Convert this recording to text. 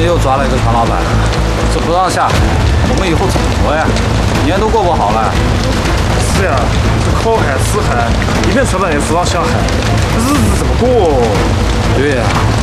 又抓了一个船老板，这不让下海，我们以后怎么活呀？年都过不好了。 是呀，这靠海吃海，一边船长也不让下海，日子怎么过？ 对呀。